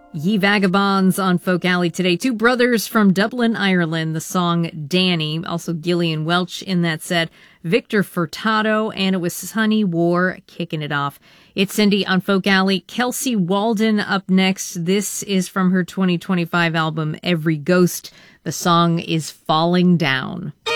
Ye Vagabonds on Folk Alley today. Two brothers from Dublin, Ireland. The song Danny. Also Gillian Welch in that set. Victor Furtado. And it was Sunny War kicking it off. It's Cindy on Folk Alley. Kelsey Walden up next. This is from her 2025 album Every Ghost. The song is Falling Down.